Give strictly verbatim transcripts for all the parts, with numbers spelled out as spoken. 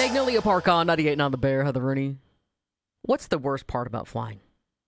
Magnolia Park on ninety-eight on the Bear, Heather Rooney. What's the worst part about flying?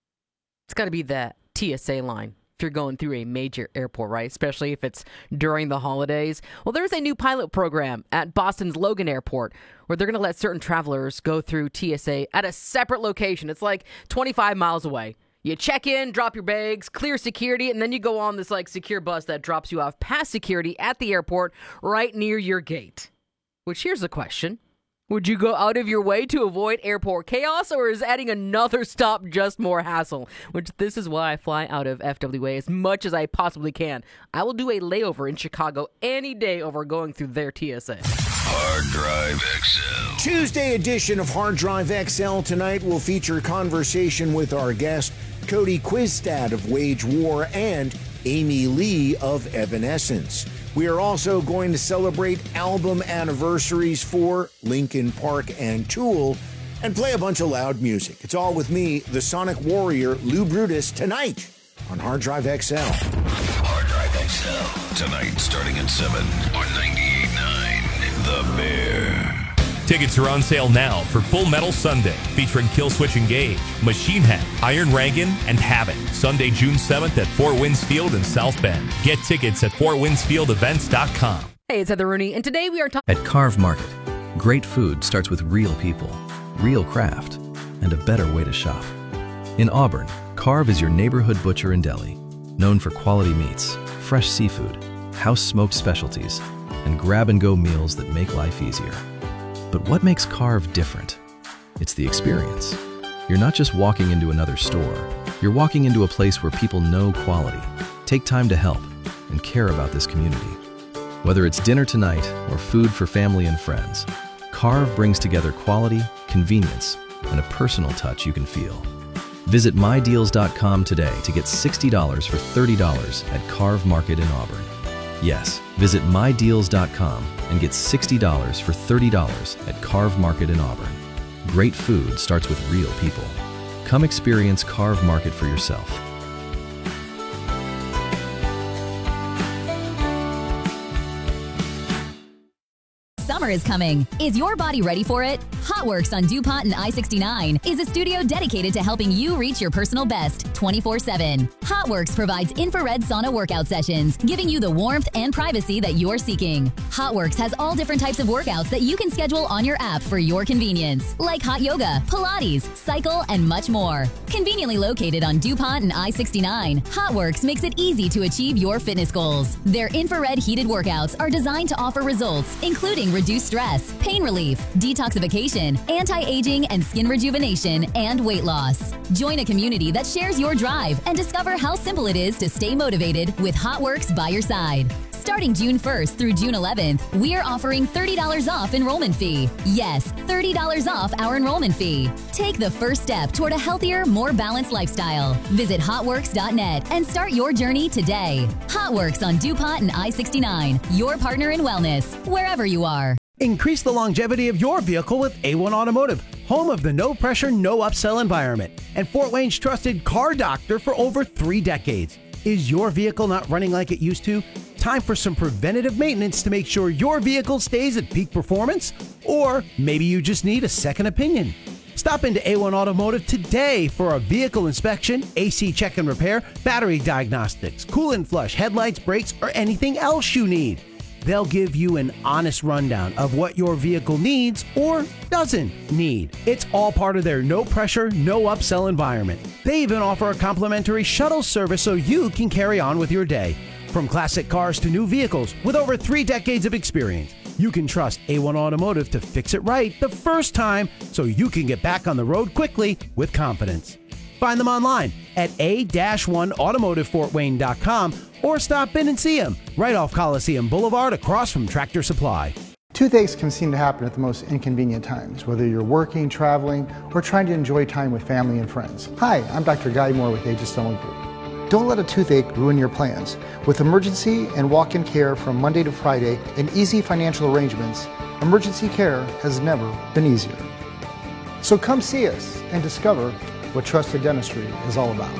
It's got to be that T S A line if you're going through a major airport, right? Especially if it's during the holidays. Well, there's a new pilot program at Boston's Logan Airport where they're going to let certain travelers go through T S A at a separate location. It's like twenty-five miles away. You check in, drop your bags, clear security, and then you go on this like secure bus that drops you off past security at the airport right near your gate. Which, here's the question. Would you go out of your way to avoid airport chaos, or is adding another stop just more hassle? Which, this is why I fly out of F W A as much as I possibly can. I will do a layover in Chicago any day over going through their T S A. Hard Drive X L. Tuesday edition of Hard Drive X L tonight will feature conversation with our guest, Cody Quistad of Wage War and Amy Lee of Evanescence. We are also going to celebrate album anniversaries for Linkin Park and Tool and play a bunch of loud music. It's all with me, the Sonic Warrior, Lou Brutus, tonight on Hard Drive X L. Hard Drive X L. Tonight, starting at seven on ninety-eight point nine The Bear. Tickets are on sale now for Full Metal Sunday, featuring Killswitch Engage, Machine Head, Iron Rankin, and Havoc. Sunday, June seventh at Fort Winds Field in South Bend. Get tickets at fort winds field events dot com. Hey, it's Heather Rooney, and today we are talking... At Carve Market, great food starts with real people, real craft, and a better way to shop. In Auburn, Carve is your neighborhood butcher and deli, known for quality meats, fresh seafood, house-smoked specialties, and grab-and-go meals that make life easier. But what makes Carve different? It's the experience. You're not just walking into another store. You're walking into a place where people know quality, take time to help, and care about this community. Whether it's dinner tonight or food for family and friends, Carve brings together quality, convenience, and a personal touch you can feel. Visit my deals dot com today to get sixty dollars for thirty dollars at Carve Market in Auburn. Yes, visit my deals dot com and get sixty dollars for thirty dollars at Carve Market in Auburn. Great food starts with real people. Come experience Carve Market for yourself. Summer is coming. Is your body ready for it? HotWorks on DuPont and I sixty-nine is a studio dedicated to helping you reach your personal best twenty-four seven. HotWorks provides infrared sauna workout sessions, giving you the warmth and privacy that you're seeking. HotWorks has all different types of workouts that you can schedule on your app for your convenience, like hot yoga, Pilates, cycle, and much more. Conveniently located on DuPont and I sixty-nine, HotWorks makes it easy to achieve your fitness goals. Their infrared heated workouts are designed to offer results, including reduced stress, pain relief, detoxification, anti-aging and skin rejuvenation, and weight loss. Join a community that shares your drive and discover how simple it is to stay motivated with HotWorks by your side. Starting June first through June eleventh, we are offering thirty dollars off enrollment fee. Yes, thirty dollars off our enrollment fee. Take the first step toward a healthier, more balanced lifestyle. Visit hotworks dot net and start your journey today. HotWorks on DuPont and I sixty-nine, your partner in wellness, wherever you are. Increase the longevity of your vehicle with A one Automotive, home of the no-pressure, no-upsell environment, and Fort Wayne's trusted car doctor for over three decades. Is your vehicle not running like it used to? Time for some preventative maintenance to make sure your vehicle stays at peak performance? Or maybe you just need a second opinion. Stop into A one Automotive today for a vehicle inspection, A C check and repair, battery diagnostics, coolant flush, headlights, brakes, or anything else you need. They'll give you an honest rundown of what your vehicle needs or doesn't need. It's all part of their no-pressure, no-upsell environment. They even offer a complimentary shuttle service so you can carry on with your day. From classic cars to new vehicles, with over three decades of experience, you can trust A one Automotive to fix it right the first time so you can get back on the road quickly with confidence. Find them online at a one automotive fort wayne dot com or stop in and see them right off Coliseum Boulevard across from Tractor Supply. Toothaches can seem to happen at the most inconvenient times, whether you're working, traveling, or trying to enjoy time with family and friends. Hi, I'm Doctor Guy Moore with Aegis Stone Group. Don't let a toothache ruin your plans. With emergency and walk-in care from Monday to Friday and easy financial arrangements, emergency care has never been easier. So come see us and discover what trusted dentistry is all about.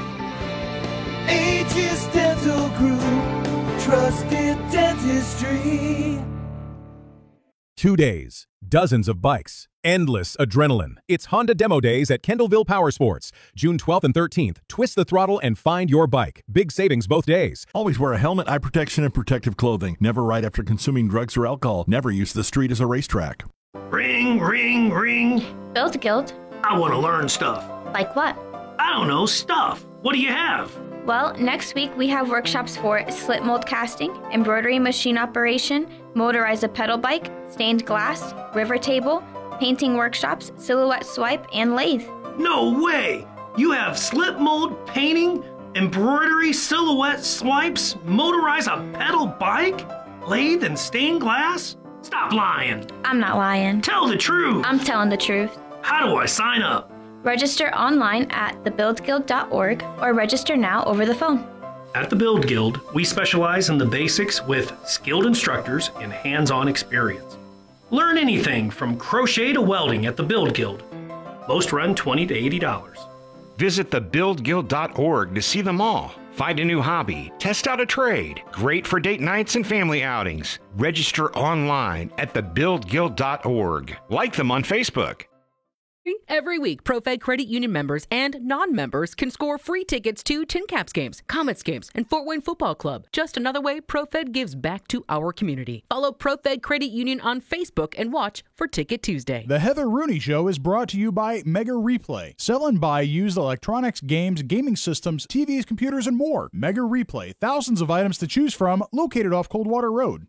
Aegis Dental Group, trusted dentistry. Two days, dozens of bikes, endless adrenaline. It's Honda Demo Days at Kendallville Power Sports. June twelfth and thirteenth. Twist the throttle and find your bike. Big savings both days. Always wear a helmet, eye protection, and protective clothing. Never ride after consuming drugs or alcohol. Never use the street as a racetrack. Ring, ring, ring. Build Guild. I want to learn stuff. Like what? I don't know, stuff. What do you have? Well, next week we have workshops for slip mold casting, embroidery machine operation, motorize a pedal bike, stained glass, river table, painting workshops, silhouette swipe, and lathe. No way! You have slip mold, painting, embroidery, silhouette swipes, motorize a pedal bike, lathe, and stained glass? Stop lying. I'm not lying. Tell the truth. I'm telling the truth. How do I sign up? Register online at the build guild dot org or register now over the phone. At the Build Guild, we specialize in the basics with skilled instructors and hands-on experience. Learn anything from crochet to welding at the Build Guild. Most run twenty to eighty dollars. Visit the build guild dot org to see them all. Find a new hobby, test out a trade. Great for date nights and family outings. Register online at the build guild dot org. Like them on Facebook. Every week, ProFed Credit Union members and non-members can score free tickets to Tin Caps games, Comets games, and Fort Wayne Football Club. Just another way ProFed gives back to our community. Follow ProFed Credit Union on Facebook and watch for Ticket Tuesday. The Heather Rooney Show is brought to you by Mega Replay. Sell and buy used electronics, games, gaming systems, T Vs, computers, and more. Mega Replay. Thousands of items to choose from, located off Coldwater Road.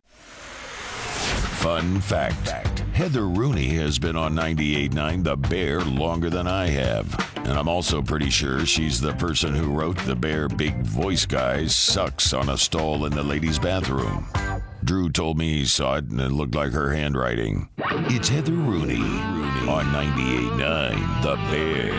Fun fact. Heather Rooney has been on ninety-eight point nine The Bear longer than I have. And I'm also pretty sure she's the person who wrote The Bear Big Voice Guy sucks on a stall in the ladies' bathroom. Drew told me he saw it and it looked like her handwriting. It's Heather Rooney on ninety-eight point nine The Bear.